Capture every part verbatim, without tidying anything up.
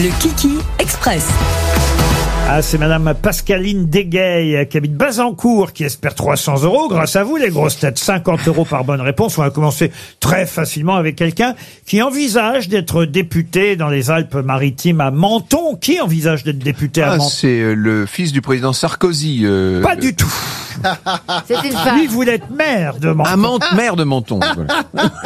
Le Kiki Express. Ah, c'est Madame Pascaline Degueil qui habite Bazancourt qui espère trois cents euros. Grâce à vous, les grosses têtes, cinquante euros par bonne réponse. On va commencer très facilement avec quelqu'un qui envisage d'être député dans les Alpes-Maritimes à Menton. Qui envisage d'être député à Ah, Menton? c'est euh, le fils du président Sarkozy. Euh, Pas le- du tout. C'est une femme. Lui voulait être maire de Menton. Ah, Mont- maire de Menton. Voilà.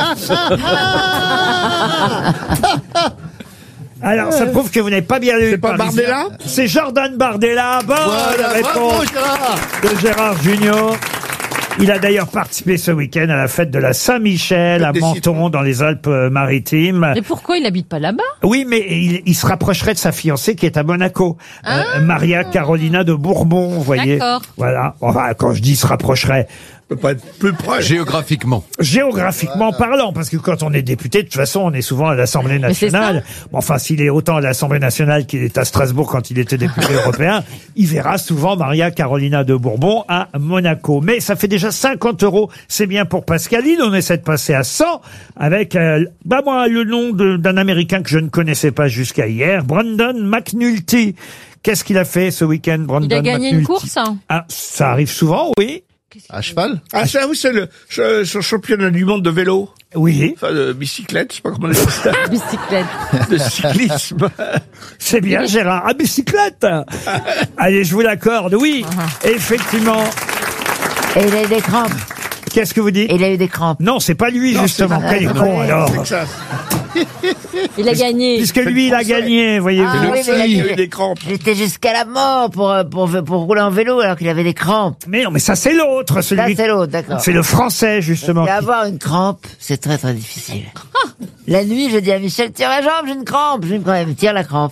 Alors, ça prouve que vous n'avez pas bien lu. C'est pas le Parisien. Bardella? C'est Jordan Bardella. Bonne Voilà, réponse bravo, Gérard. de Gérard Junior. Il a d'ailleurs participé ce week-end à la fête de la Saint-Michel à Des Menton, citrons. dans les Alpes-Maritimes. Mais pourquoi il n'habite pas là-bas? Oui, mais il, il se rapprocherait de sa fiancée qui est à Monaco, Ah. euh, Maria Carolina de Bourbon, vous voyez. D'accord. Voilà. Enfin, quand je dis se rapprocherait, peut pas être plus proche. Géographiquement. géographiquement parlant, parce que quand on est député, de toute façon, on est souvent à l'Assemblée Mais c'est nationale. Bon, enfin, s'il est autant à l'Assemblée nationale qu'il est à Strasbourg quand il était député européen, il verra souvent Maria Carolina de Bourbon à Monaco. Mais ça fait déjà cinquante euros, c'est bien pour Pascaline. On essaie de passer à cent avec, euh, bah moi, le nom de- d'un Américain que je ne connaissais pas jusqu'à hier, Brandon McNulty. Qu'est-ce qu'il a fait ce week-end, Brandon Il a gagné une McNulty? course, hein. Ah, ça arrive souvent, oui. À cheval? Ah, ça, oui, c'est le, ce- ce championnat du monde de vélo. Oui, Enfin, de bicyclette, je sais pas comment on dit ça. Bicyclette. De cyclisme. c'est bien, Gérard. À bicyclette. Allez, je vous l'accorde, oui. Effectivement. Et il a eu des crampes. Qu'est-ce que vous dites? Et il a eu des crampes. Non, c'est pas lui, justement. c'est- Quel Ah, con, ouais. alors. Texas. Il a gagné. Puisque lui, il a gagné, voyez-vous. Ah, oui, mais Il il a eu des crampes. J'étais jusqu'à la mort pour, pour, pour rouler en vélo alors qu'il avait des crampes. Mais non, mais ça, c'est l'autre, Là, celui. c'est l'autre, d'accord. C'est le français, justement. Et avoir une crampe, c'est très très difficile. La nuit, je dis à Michel, tire la jambe, j'ai une crampe. J'ai une crampe. Tire la crampe.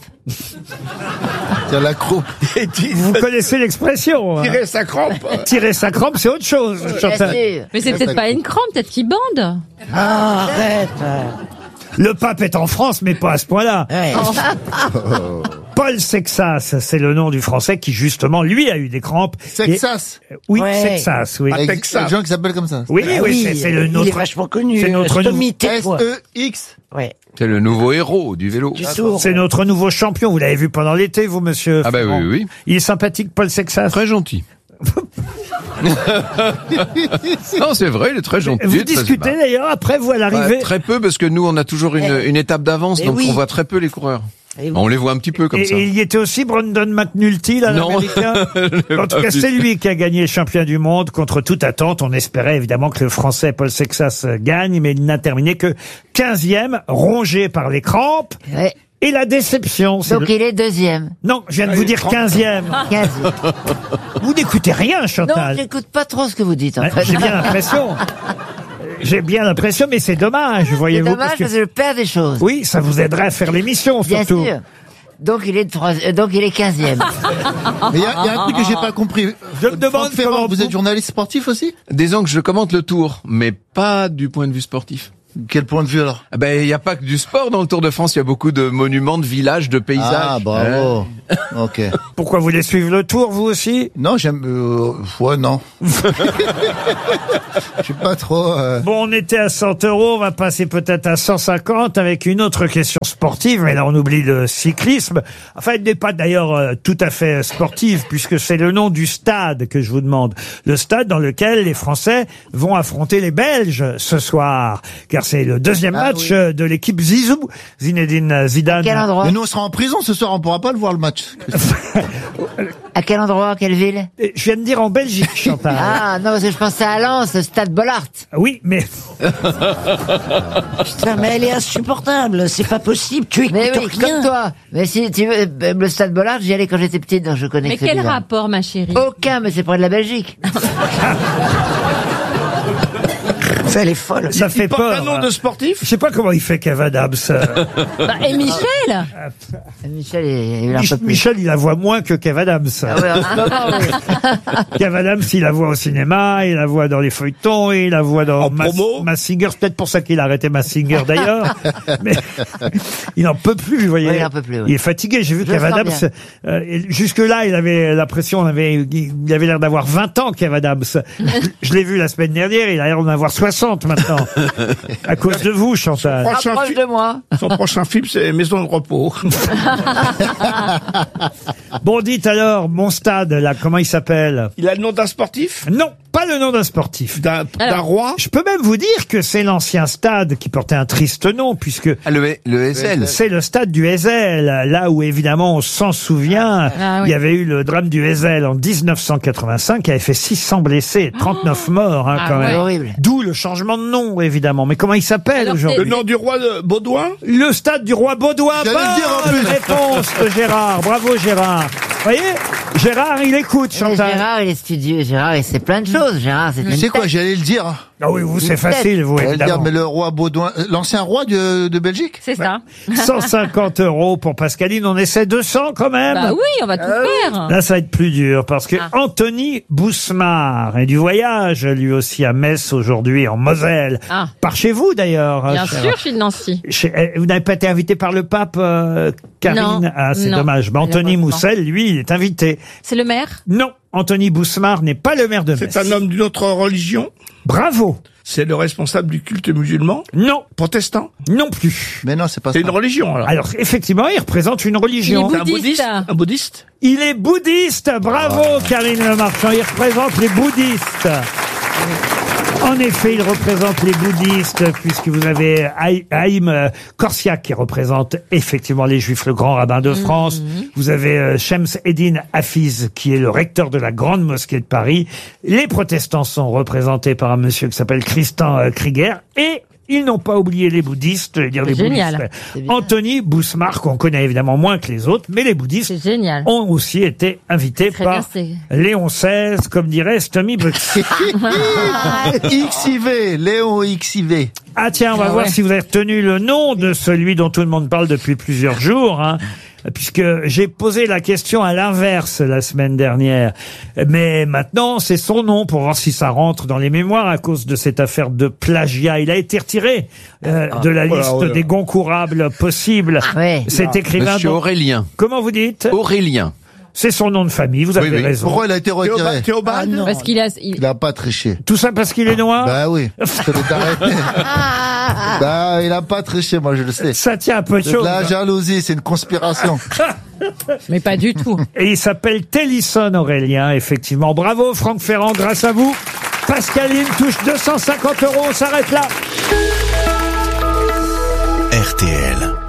Tiens, la croupe. Et dit, Vous connaissez l'expression. hein. tirer sa crampe. Tirer sa crampe, c'est autre chose, Bien Chantal. sûr. Mais c'est peut-être pas une crampe, peut-être qu'il bande. Ah, arrête. Le pape est en France, mais pas à ce point-là. Ouais. Paul Sexas, c'est le nom du français qui, justement, lui, a eu des crampes. Texas. Et- Oui, Ouais. Sexas, oui. À Texas. gens qui s'appellent comme ça. Oui, oui, oui, c'est- c'est le il notre. est vachement connu. C'est notre euh, nouveau- Tommy, tais-toi. S E X. Ouais. C'est le nouveau héros du vélo. Du tour. C'est notre nouveau champion. Vous l'avez vu pendant l'été, vous, monsieur? Ah bah Ferrand. oui, oui. Il est sympathique, Paul Sexas. Très gentil. Non, c'est vrai, il est très gentil. Vous très discutez sympa. d'ailleurs après vous à l'arrivée. Ouais, très peu, parce que nous, on a toujours une, une étape d'avance, Mais donc oui. on voit très peu les coureurs. Et oui. On les voit un petit peu comme Et, ça. et il y était aussi Brandon McNulty, là, Non. l'américain. l'ai En tout pas cas, vu. c'est lui qui a gagné champion du monde contre toute attente. On espérait évidemment que le français Paul Sexas gagne, mais il n'a terminé que quinzième, rongé par les crampes. Ouais. Et la déception, c'est Donc le- il est deuxième. Non, je viens de vous dire quinzième. quinze. Vous n'écoutez rien, Non, Chantal. j'écoute pas trop ce que vous dites, en Ouais, fait. J'ai bien l'impression. J'ai bien l'impression, mais c'est dommage, C'est voyez-vous. dommage parce que- parce que je perds des choses. Oui, ça vous aiderait à faire l'émission, Bien surtout. sûr. Donc il est de trois... euh, donc il est quinzième. Mais il y, a il y a un truc que j'ai pas compris. Je me demande Franck Ferrand, comment vous vous- êtes journaliste sportif aussi? Disons que je commente le Tour, mais pas du point de vue sportif. Quel point de vue alors? Ah ben, il n'y a pas que du sport dans le Tour de France, il y a beaucoup de monuments, de villages, de paysages. Ah, bravo. Ok. Pourquoi vous voulez suivre le tour, vous aussi? Non, j'aime. Euh, ouais, non. Je suis pas trop. euh, Bon, on était à cent euros, on va passer peut-être à cent cinquante avec une autre question sportive, mais là on oublie le cyclisme. Enfin, elle n'est pas d'ailleurs euh, tout à fait sportive, puisque c'est le nom du stade que je vous demande. Le stade dans lequel les Français vont affronter les Belges ce soir, car c'est le deuxième Ah, match oui. euh, de l'équipe Zizou, Zinedine Zidane. Quel endroit? Mais nous, on sera en prison ce soir, on pourra pas le voir le match. À quel endroit? Quelle ville? Et je viens de dire en Belgique, Chantal. Ah non, parce que je pensais à Lens, Stade Bollard. Oui, mais Putain, mais elle est insupportable, c'est pas possible, tu écoutes Mais oui, rien. comme toi. Mais si tu veux, euh, le Stade Bollard, j'y allais quand j'étais petite, donc je connais Mais que quel celui-là. rapport, ma chérie? Aucun, mais c'est près de la Belgique. Ça, elle est folle. ça fait Il porte peur. un nom de sportif. Je sais pas comment il fait Kev Adams. euh. Bah, et Michel? Michel, il, il a un Mich- peu plus. Michel, il la voit moins que Kev Adams. Ah ouais, en ce moment, oui. Kev Adams, il la voit au cinéma, il la voit dans les feuilletons, il la voit dans En Mass, promo. Mass Singer. C'est peut-être pour ça qu'il a arrêté Mass Singer d'ailleurs. Mais il n'en peut plus, vous voyez. Oui, il en peut plus, oui. Il est fatigué. J'ai vu Je Kev le sens Adams. bien. euh, et jusque-là, il avait l'impression, on avait, il avait l'air d'avoir vingt ans, Kev Adams. Je, je l'ai vu la semaine dernière, il a l'air d'en avoir soixante. soixante maintenant. À cause de vous, Chantal. Prochain, Approche fi- de moi. son prochain film, c'est Maison de repos. Bon, dites alors, mon stade, là, comment il s'appelle? Il a le nom d'un sportif, Non, pas le nom d'un sportif. d'un d'un Alors. roi. Je peux même vous dire que c'est l'ancien stade qui portait un triste nom, puisque Ah, le, le S L. c'est le stade du Heysel, là où évidemment on s'en souvient. Ah oui. Il y avait eu le drame du Heysel en dix-neuf cent quatre-vingt-cinq qui avait fait six cents blessés, trente-neuf morts hein, Ah quand ouais. même. Horrible. D'où le changement de nom évidemment. Mais comment il s'appelle Alors, aujourd'hui? Le nom du roi de Baudouin. Le stade du roi Baudouin. J'allais le dire en Bonne plus. réponse de Gérard. Bravo Gérard. Vous voyez, Gérard il écoute Mais Chantal. Gérard, il est studieux. Gérard, il sait plein de choses. Gérard, c'est Tu une sais quoi, tête. j'allais le dire. Ah oui, vous c'est facile vous J'allais le dire, évidemment. mais le roi Baudouin, euh, l'ancien roi de, de Belgique. C'est ça. cent cinquante euros pour Pascaline, on essaie deux cents quand même. Bah oui, on va tout faire. Là, ça va être plus dur parce que Ah. Anthony Bousmar est du voyage, lui aussi à Metz aujourd'hui en Moselle. Ah. Par chez vous d'ailleurs. Bien cher- sûr, je suis de Nancy. Chez- eh, vous n'avez pas été invité par le pape, euh, Karine? Non. Ah, c'est Non. dommage. Mais Anthony Malheureusement. Moussel, lui, il est invité. C'est le maire? Non, Anthony Bousmar n'est pas le maire de Metz. C'est un homme d'une autre religion. Bravo. C'est le responsable du culte musulman, Non, protestant. non plus. Mais non, c'est pas ça. C'est une religion alors. Alors, effectivement, il représente une religion. Il est C'est un bouddhiste. bouddhiste. Un bouddhiste. Il est bouddhiste. Bravo, Karine Le Marchand. Il représente les bouddhistes. En effet, il représente les bouddhistes, puisque vous avez Haï- Haïm euh, Korsiak qui représente effectivement les juifs, le grand rabbin de France. Vous avez euh, Shems Eddin Hafiz, qui est le recteur de la grande mosquée de Paris. Les protestants sont représentés par un monsieur qui s'appelle Christian euh, Krieger. Et ils n'ont pas oublié les bouddhistes, je veux dire les Génial. bouddhistes. C'est bien. Anthony Bousmar, qu'on connaît évidemment moins que les autres, mais les bouddhistes C'est génial. ont aussi été invités Très par bien, c'est- Léon seize, comme dirait Stomy Bugsy. X I V, Léon X I V. Ah tiens, on va Ah voir ouais. si vous avez retenu le nom de celui dont tout le monde parle depuis plusieurs jours, hein, puisque j'ai posé la question à l'inverse la semaine dernière. Mais maintenant, c'est son nom pour voir si ça rentre dans les mémoires à cause de cette affaire de plagiat. Il a été retiré euh, de la Oh là, liste oh là. des goncourables possibles. Ouais. Cet écrivain... Monsieur dont- Aurélien. Comment vous dites? Aurélien. C'est son nom de famille, vous avez Oui, oui. raison. Pourquoi il a été retiré? Théobald. Théobald. Parce qu'il a, il- Il a pas triché. Tout ça parce qu'il est noir? Bah oui. Ça doit t'arrêter. Bah, il a pas triché, moi je le sais. Ça tient un peu de C'est de chose. la jalousie, c'est une conspiration. mais pas du tout. Et il s'appelle Télisson Aurélien, effectivement. Bravo Franck Ferrand, grâce à vous. Pascaline touche deux cent cinquante euros, on s'arrête là. R T L.